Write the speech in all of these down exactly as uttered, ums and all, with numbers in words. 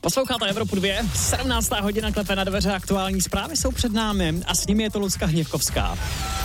Posloucháte Evropu dvě, sedmnáctá hodina, klepe na dveře, aktuální zprávy jsou před námi a s nimi je to Lucka Hněvkovská.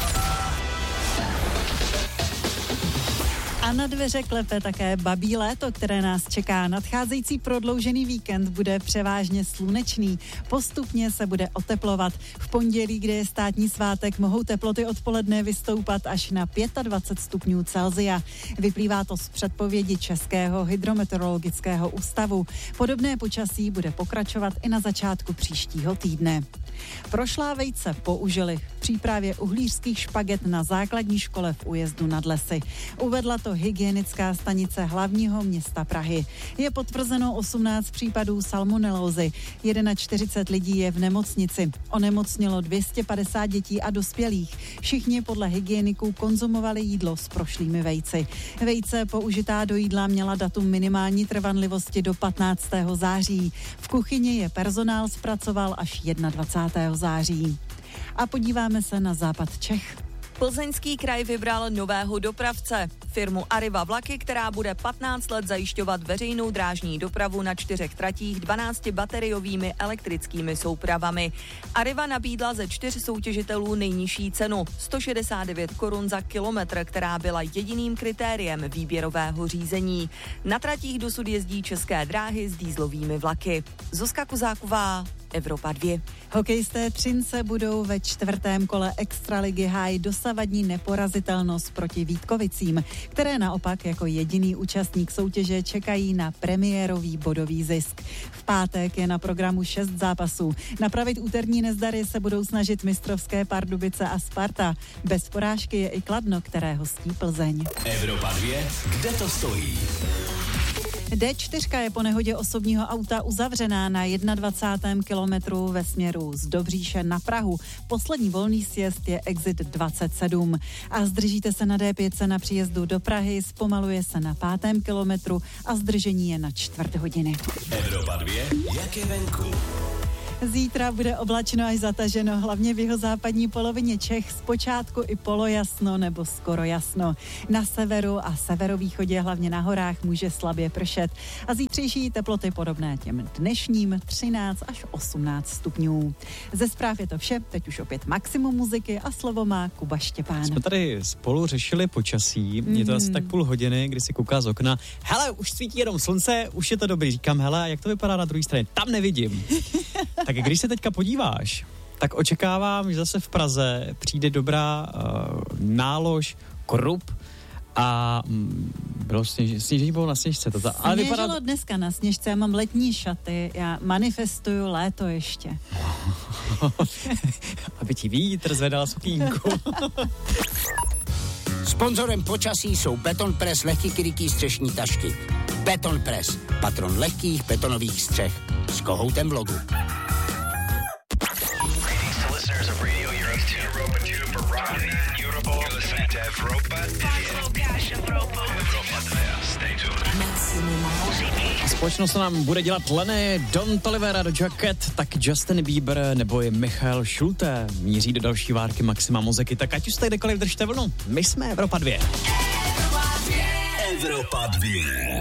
A na dveře klepe také babí léto, které nás čeká. Nadcházející prodloužený víkend bude převážně slunečný. Postupně se bude oteplovat. V pondělí, kde je státní svátek, mohou teploty odpoledne vystoupat až na dvacet pět stupňů Celsia. Vyplývá to z předpovědi Českého hydrometeorologického ústavu. Podobné počasí bude pokračovat i na začátku příštího týdne. Prošlá vejce použili v přípravě uhlířských špaget na základní škole v Újezdu nad Lesy. Uvedla to hygienická stanice hlavního města Prahy. Je potvrzeno osmnáct případů salmonelózy. čtyřicet jedna lidí je v nemocnici. Onemocnělo dvě stě padesát dětí a dospělých. Všichni podle hygieniků konzumovali jídlo s prošlými vejci. Vejce použitá do jídla měla datum minimální trvanlivosti do patnáctého září. V kuchyni je personál zpracoval až dvacátého prvního září. A podíváme se na západ Čech. Plzeňský kraj vybral nového dopravce, firmu Arriva Vlaky, která bude patnáct let zajišťovat veřejnou drážní dopravu na čtyřech tratích dvanácti bateriovými elektrickými soupravami. Arriva nabídla ze čtyř soutěžitelů nejnižší cenu sto šedesát devět korun za kilometr, která byla jediným kritériem výběrového řízení. Na tratích dosud jezdí České dráhy s dieselovými vlaky. Zuzka Kuzáková, Evropa dvě. Hokejisté Třince budou ve čtvrtém kole extraligy hájit dosavadní neporazitelnost proti Vítkovicím, které naopak jako jediný účastník soutěže čekají na premiérový bodový zisk. V pátek je na programu šest zápasů. Napravit úterní nezdary se budou snažit mistrovské Pardubice a Sparta. Bez porážky je i Kladno, které hostí Plzeň. Evropa dvě, kde to stojí? dé čtyři je po nehodě osobního auta uzavřená na dvacátém prvním kilometru ve směru z Dobříše na Prahu. Poslední volný sjezd je exit dvacet sedm. A zdržíte se na dé pět na příjezdu do Prahy, zpomaluje se na pátém kilometru a zdržení je na čtvrt hodiny. Evropa dvě, jak je venku? Zítra bude oblačno až zataženo, hlavně v jihozápadní polovině Čech, zpočátku i polojasno nebo skoro jasno. Na severu a severovýchodě, hlavně na horách, může slabě pršet. A zítřejší teploty podobné těm dnešním třináct až osmnáct stupňů. Ze zpráv je to vše, teď už opět maximum muziky a slovo má Kuba Štěpán. Jsme tady spolu řešili počasí, mm. je to asi tak půl hodiny, kdy si kouká z okna. Hele, už svítí jenom slunce, už je to dobrý. Říkám, hele, jak to vypadá na druhé straně? Tam nevidím. Tak když se teďka podíváš, tak očekávám, že zase v Praze přijde dobrá uh, nálož, krup a mm, bylo sněž, sněžení bylo na sněžce. To ta, ale Sněžilo vypadá... dneska na sněžce, já mám letní šaty, já manifestuju léto ještě. Aby ti vítr zvedal sukínku. Sponzorem počasí jsou Beton Press lehký krytý střešní tašky. Beton Press, patron lehkých betonových střech. S kohoutem v logu. Společnost nám bude dělat Lenny, Don Tolivera, do Jacket, tak Justin Bieber nebo i Michael Schulte míří do další várky maxima muziky, tak ať už jste kdekoliv držte vlnu. My jsme Evropa dvě. Evropa dvě.